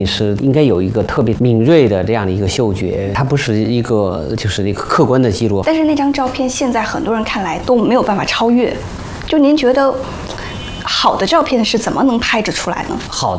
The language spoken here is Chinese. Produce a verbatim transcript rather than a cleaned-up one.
你是应该有一个特别敏锐的这样的一个嗅觉，它不是一个就是一个客观的记录。 但是那张照片现在很多人看来都没有办法超越，就您觉得好的照片是怎么能拍制出来呢？ 好的